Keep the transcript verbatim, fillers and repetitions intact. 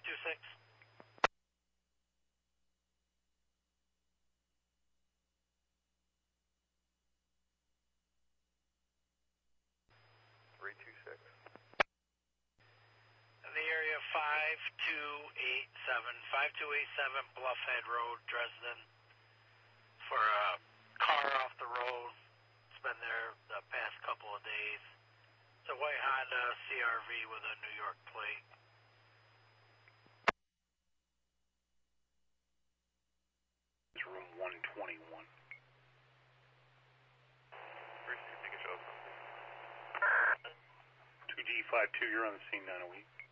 two six. three two six. In the area five two eight seven, five two eight seven Bluffhead Road, Dresden, for a car off the road. It's been there the past couple of days. It's a white Honda C R V with a New York plate. It's room one twenty-one. Bruce, you think it shows something? two G five two, you're on the scene nine oh eight.